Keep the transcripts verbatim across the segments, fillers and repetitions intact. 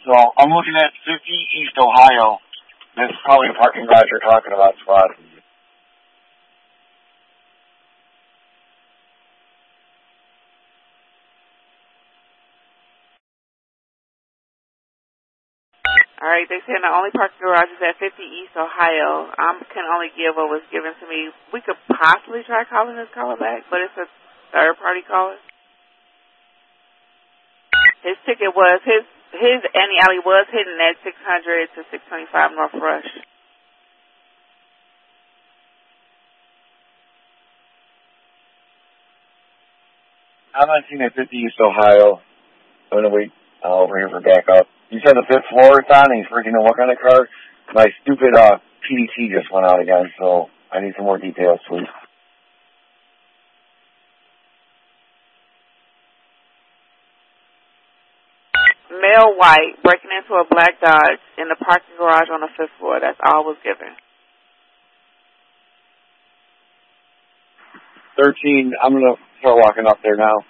So I'm looking at fifty East Ohio. This is probably the parking garage you're talking about, Spot. All right, they said the only parking garage is at fifty East Ohio. I can only give what was given to me. We could possibly try calling this caller back, but it's a third-party caller. His ticket was, his his Annie Alley was hidden at six hundred to six twenty-five North Rush. I'm not seeing at fifty East Ohio. I'm going to wait uh, over here for backup. You said the fifth floor it's on, and he's freaking out what kind of car? My stupid uh, P D T just went out again, so I need some more details, please. Male white, breaking into a black Dodge in the parking garage on the fifth floor. That's all was given. thirteen, I'm going to start walking up there now.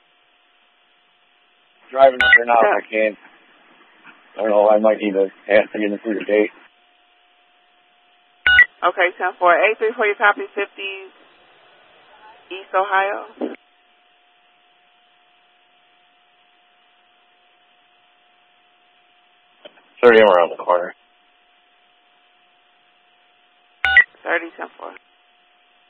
Driving up there now if I can. I don't know, I might need to ask to get through the gate. Okay, ten four eight three for your copy, fifty East Ohio. thirty around the corner. thirty ten four.